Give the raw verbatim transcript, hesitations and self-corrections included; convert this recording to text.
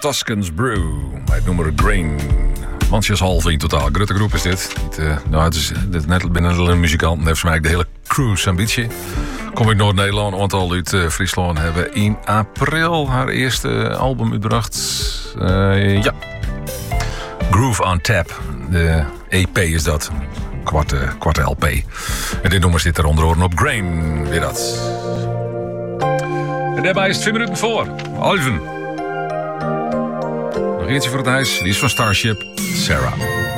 Tuscans Brew. Wij noemen het Grain. Mansjeshalve in totaal. Grutte groep is dit. Niet, uh, nou, het is, dit is net binnen een muzikant. En heeft voor mij de hele crew zo'n beetje. Kom ik Noord-Nederland, want al uit uh, Friesland hebben in april haar eerste album uitgebracht. Uh, ja. Groove on Tap. De E P is dat. Kwarte, kwarte L P. En dit nummer zit er onder oren op Grain. Weer dat. En daarbij is het twee minuten voor. Alven. Nog eentje voor het huis. Die is van Starship. Sarah.